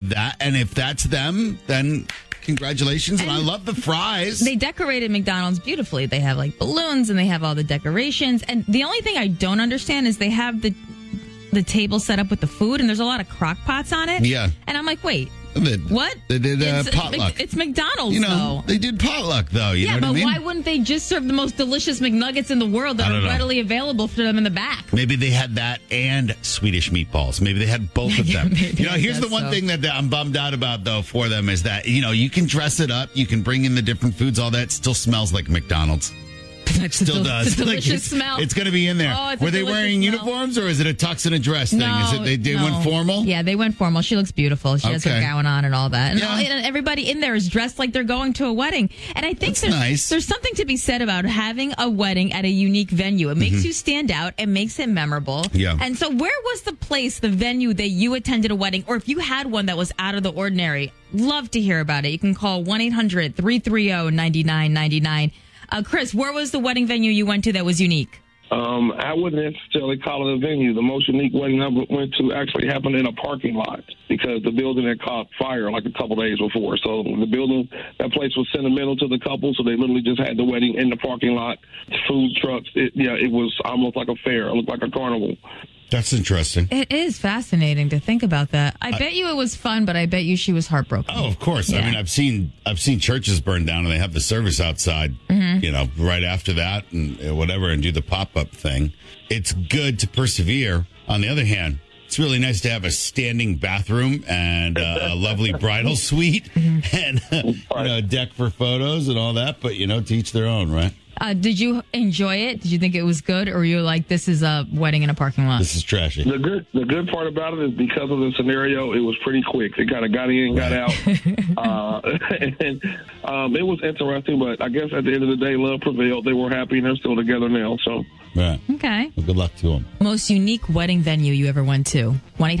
that, and if that's them, then congratulations. And I love the fries. They decorated McDonald's beautifully. They have like balloons and they have all the decorations. And the only thing I don't understand is they have the table set up with the food and there's a lot of crock pots on it. Yeah. And I'm like, wait. What? They did potluck. It's McDonald's, though. They did potluck, though. You know what I mean? Why wouldn't they just serve the most delicious McNuggets in the world that are readily available for them in the back? Maybe they had that and Swedish meatballs. Maybe they had both of them. Here's the one thing that I'm bummed out about, though, for them is that, you can dress it up. You can bring in the different foods. All that still smells like McDonald's. It still does. It's a delicious smell. It's going to be in there. Were they wearing uniforms or is it a tux and a dress thing? No, they went formal? Yeah, they went formal. She looks beautiful. She has her gown on and all that. And, and everybody in there is dressed like they're going to a wedding. And I think there's something to be said about having a wedding at a unique venue. It makes you stand out. It makes it memorable. Yeah. And so where was the venue that you attended a wedding? Or if you had one that was out of the ordinary, love to hear about it. You can call 1-800-330-9999. Chris, where was the wedding venue you went to that was unique? I wouldn't necessarily call it a venue. The most unique wedding I went to actually happened in a parking lot because the building had caught fire like a couple days before. So that place was sentimental to the couple, so they literally just had the wedding in the parking lot. Food trucks, it was almost like a fair. It looked like a carnival. That's interesting. It is fascinating to think about that. I bet you it was fun, but I bet you she was heartbroken. Oh, of course. Yeah. I mean, I've seen churches burn down and they have the service outside, right after that and whatever, and do the pop-up thing. It's good to persevere. On the other hand, it's really nice to have a standing bathroom and a lovely bridal suite and a deck for photos and all that. But, to each their own, right? Did you enjoy it? Did you think it was good? Or were you like, this is a wedding in a parking lot? This is trashy. The good part about it is because of the scenario, it was pretty quick. It kind of got in, got out. And it was interesting, but I guess at the end of the day, love prevailed. They were happy and they're still together now. So. Right. Okay. Well, good luck to them. Most unique wedding venue you ever went to?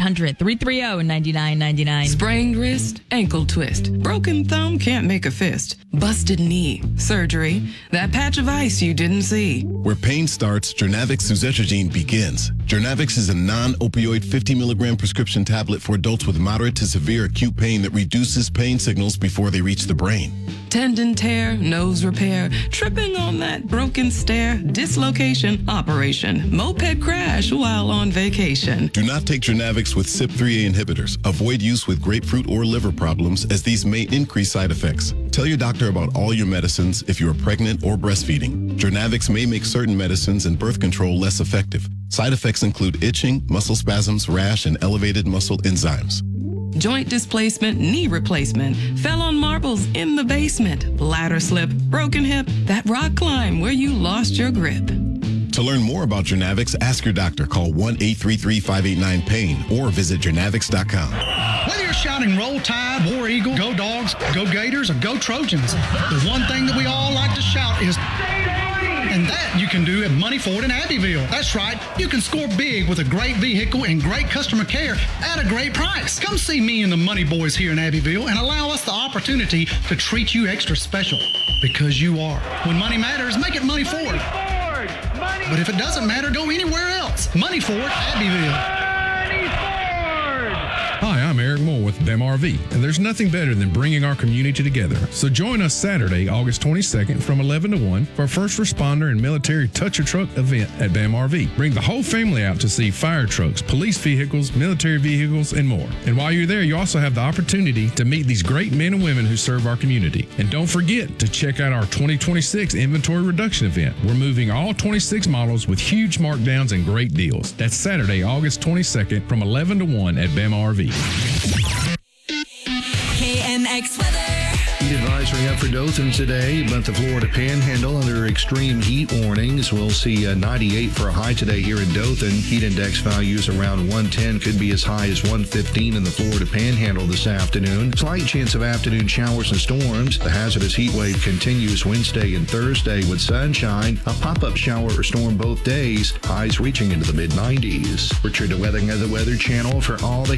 1-800-330-9999. Sprained wrist, ankle twist, broken thumb can't make a fist, busted knee, surgery, that patch of ice you didn't see. Where pain starts, Jernavix suzetrigine begins. Jernavix is a non-opioid 50 milligram prescription tablet for adults with moderate to severe acute pain that reduces pain signals before they reach the brain. Tendon tear, nose repair, tripping on that broken stair, dislocation, operation, moped crash while on vacation. Do not take Jernavix with CYP3A inhibitors. Avoid use with grapefruit or liver problems as these may increase side effects. Tell your doctor about all your medicines if you are pregnant or breastfeeding. Jernavix may make certain medicines and birth control less effective. Side effects include itching, muscle spasms, rash, and elevated muscle enzymes. Joint displacement, knee replacement, fell on marbles in the basement, ladder slip, broken hip, that rock climb where you lost your grip. To learn more about Jernavix, ask your doctor. Call 1-833-589-PAIN or visit Jernavix.com. Whether you're shouting Roll Tide, War Eagle, Go Dogs, Go Gators, or Go Trojans, the one thing that we all like to shout is... And that you can do at Money Ford in Abbeville. That's right. You can score big with a great vehicle and great customer care at a great price. Come see me and the Money Boys here in Abbeville and allow us the opportunity to treat you extra special because you are. When money matters, make it Money Ford. But if it doesn't matter, go anywhere else. Money Ford, Abbeville. Hi, I'm Eric Moore with BAM RV, and there's nothing better than bringing our community together. So join us Saturday, August 22nd from 11 to 1 for our first responder and military toucher truck event at BAM RV. Bring the whole family out to see fire trucks, police vehicles, military vehicles, and more. And while you're there, you also have the opportunity to meet these great men and women who serve our community. And don't forget to check out our 2026 inventory reduction event. We're moving all 26 models with huge markdowns and great deals. That's Saturday, August 22nd from 11 to 1 at BAM RV. KNX weather. Heat advisory up for Dothan today, but the Florida Panhandle under extreme heat warnings. We'll see 98 for a high today here in Dothan. Heat index values around 110, could be as high as 115 in the Florida Panhandle this afternoon. Slight chance of afternoon showers and storms. The hazardous heat wave continues Wednesday and Thursday with sunshine. A pop-up shower or storm both days. Highs reaching into the mid-90s. Richard DeWethinger, the Weather Channel, for all the